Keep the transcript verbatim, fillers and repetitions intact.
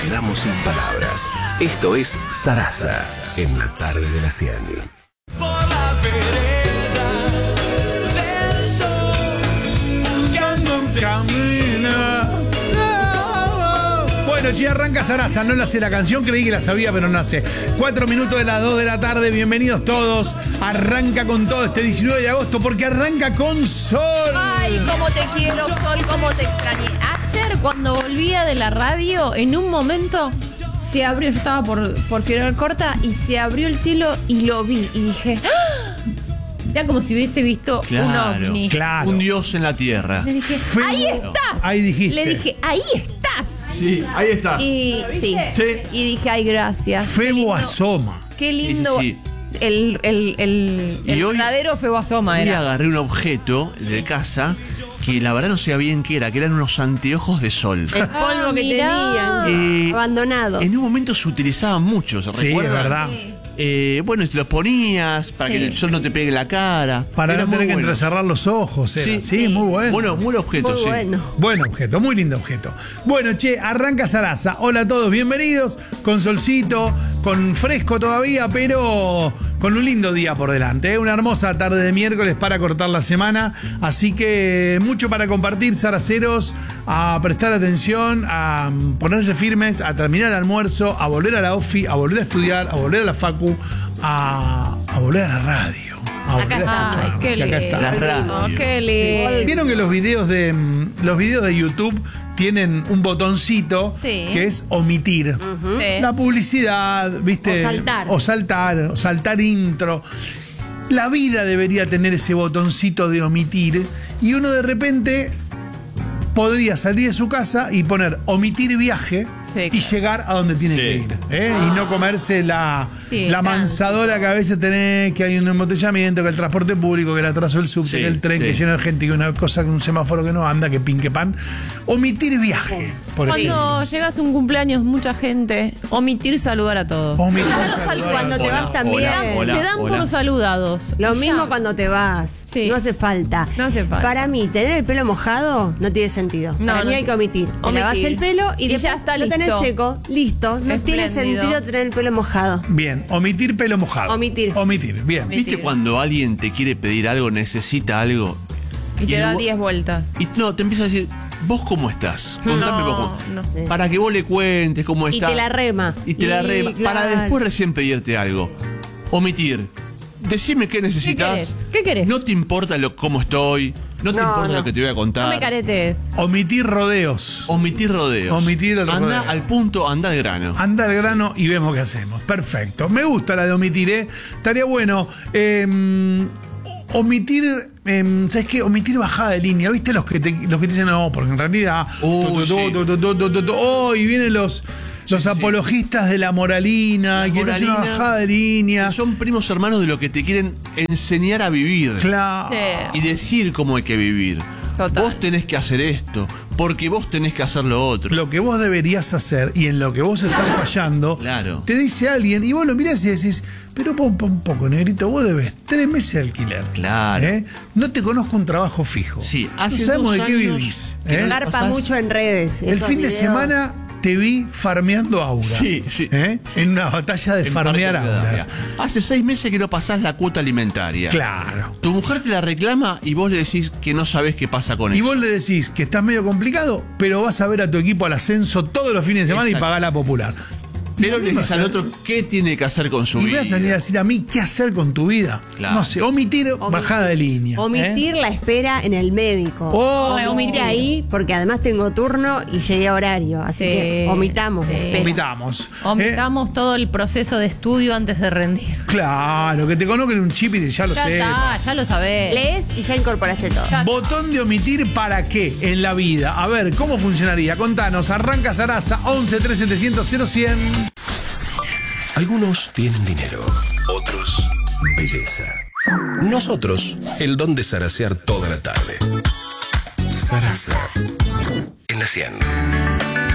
quedamos sin palabras. Esto es Sarasa, en la tarde de la cien. Por la vereda del sol, buscando un camino. Bueno, che, arranca Sarasa, no la sé la canción, creí que la sabía, pero no la sé. Cuatro minutos de las dos de la tarde, bienvenidos todos. Arranca con todo este diecinueve de agosto, porque arranca con sol. Ay, cómo te quiero, Sol, cómo te extrañé. Ayer, cuando volvía de la radio, en un momento se abrió, yo estaba por, por Fierro Corta, y se abrió el cielo y lo vi. Y dije, ¡ah! Era como si hubiese visto Claro, un ovni. Claro. Un dios en la tierra. Le dije, Fue- ahí estás. Ahí dijiste. Le dije, ahí estás. Sí, ahí está. Y sí. Sí. Y dije, ay, gracias. Qué Febo lindo- asoma. Qué lindo. Sí, sí, sí. El, el, el, Y el hoy- verdadero Febo asoma Hoy era. agarré un objeto de casa que la verdad no sabía bien qué era, que eran unos anteojos de sol. El polvo Ah, que mirá. tenían, Eh, abandonados. En un momento se utilizaban mucho, ¿se Sí, es recuerdan? verdad. Eh, bueno, y te los ponías para Sí. que el sol no te pegue en la cara. Para Era no muy tener que bueno. entrecerrar los ojos. Era. Sí, Sí. muy bueno. Bueno, buen objeto, Muy sí. bueno. Buen objeto, muy lindo objeto. Bueno, che, arranca Sarasa. Hola a todos, bienvenidos. Con solcito, con fresco todavía, pero con un lindo día por delante. ¿eh? Una hermosa tarde de miércoles para cortar la semana. Así que mucho para compartir, saraceros. A prestar atención, a ponerse firmes, a terminar el almuerzo, a volver a la ofi, a volver a estudiar, a volver a la facu, a, a volver a la radio. A volver a estamos. Ay, escuchar, qué que acá lindo. está. La radio. Qué lindo. Vieron que los videos de mm, los videos de YouTube tienen un botoncito Sí. que es omitir. Sí. La publicidad, ¿viste? O saltar. O saltar, o saltar intro. La vida debería tener ese botoncito de omitir y uno de repente podría salir de su casa y poner omitir viaje Sí, y claro. llegar a donde tiene Sí. que ir. ¿eh? Y no comerse la, Sí, la cansa. mansadora que a veces tenés, que hay un embotellamiento, que el transporte público, que el atraso del subte, Sí, que el tren, sí. que lleno de gente, que una cosa, que un semáforo que no anda, que pin, que pan. Omitir viaje, por ejemplo. Cuando llegas a un cumpleaños, mucha gente, omitir saludar a todos. Omitir Ya no saludar. saludan. Cuando te Hola, vas también. hola, Se dan- hola, se dan hola. por saludados. Lo Y mismo ya. cuando te vas. Sí. No hace falta. No hace falta. Para mí, tener el pelo mojado no tiene sentido. No, Para no mí hay tiene- que omitir. Te Omitir. lavas el pelo y, Y después ya está lo tenés listo. seco. Listo. No tiene Espléndido. sentido tener el pelo mojado. Bien, omitir pelo mojado. Omitir. Omitir, bien. Omitir. ¿Viste cuando alguien te quiere pedir algo, necesita algo? Y te el da bu- diez vueltas. Y no, te empieza a decir, ¿vos cómo estás? Contame No, vos cómo- no. Para que vos le cuentes cómo Y estás. te la rema. Y te la Y rema. Para claro. después recién pedirte algo. Omitir. Decime qué necesitas. querés? ¿Qué querés? No te importa lo, cómo estoy. No te No, importa no. lo que te voy a contar. No me caretes. Omitir rodeos. Omitir rodeos. Omitir el Anda rodeo. al punto, anda al grano. Anda al grano y vemos qué hacemos. Perfecto. Me gusta la de omitir, ¿eh? Estaría bueno. eh, omitir, eh, ¿sabes qué? Omitir bajada de línea. ¿Viste los que te, los que te dicen no? Porque en realidad. Uy, tu, tu, sí. tu, tu, tu, tu, tu, tu, oh, y vienen los. Los sí. apologistas de la moralina, La que es una moralina. bajada de línea. Son primos hermanos de lo que te quieren enseñar a vivir. Claro. Sí. Y decir cómo hay que vivir. Total. Vos tenés que hacer esto, porque vos tenés que hacer lo otro. Lo que vos deberías hacer y en lo que vos estás fallando, Claro. te dice alguien y vos lo mirás y decís, pero un, un poco, negrito, vos debes tres meses de alquiler. Claro. ¿Eh? No te conozco un trabajo fijo. Sí, no hace sabemos dos de qué años vivís. que ¿eh? no- Garpa pasás- mucho en redes. El esos fin de videos. semana te vi farmeando aura. Sí, sí. ¿Eh? En una batalla de En farmear Parque Rivadavia. auras. Hace seis meses que no pasás la cuota alimentaria. Claro. Tu mujer te la reclama y vos le decís que no sabés qué pasa con Y eso. vos le decís que estás medio complicado, pero vas a ver a tu equipo al ascenso todos los fines de semana Exacto. y pagás la popular. Pero Y le me decís vas a- al otro qué tiene que hacer con su Y me vida. vas a venir a decir a mí qué hacer con tu vida. Claro. No sé, omitir, bajada de línea. ¿eh? Omitir la espera en el médico. Oh, Omitir. Omitir ahí, porque además tengo turno y llegué a horario. Así Sí, que omitamos. sí. la espera. Omitamos. ¿eh? Omitamos todo el proceso de estudio antes de rendir. Claro, que te conozcan un chip y ya lo Ya sé. está, ya lo sabés. Lees y ya incorporaste todo. Ya- Botón de omitir para qué en la vida. A ver, ¿cómo funcionaría? Contanos, arranca Sarasa once tres setecientos cero cien. Algunos tienen dinero, otros belleza. Nosotros, el don de zarasear toda la tarde. Sarasa, en la cien.